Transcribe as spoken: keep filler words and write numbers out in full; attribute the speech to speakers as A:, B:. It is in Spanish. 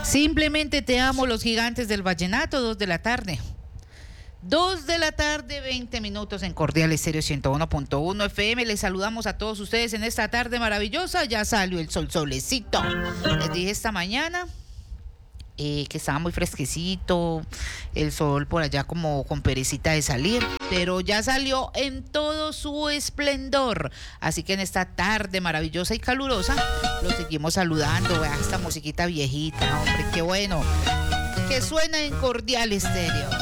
A: Simplemente te amo, los gigantes del vallenato, dos de la tarde. Dos de la tarde, veinte minutos en Cordial Estéreo ciento uno punto uno F M. Les saludamos a todos ustedes en esta tarde maravillosa. Ya salió el sol solecito. Les dije esta mañana eh, que estaba muy fresquecito, el sol por allá como con perecita de salir, pero ya salió en todo su esplendor. Así que en esta tarde maravillosa y calurosa los seguimos saludando. Vea esta musiquita viejita, hombre, qué bueno, que suena en Cordial Estéreo.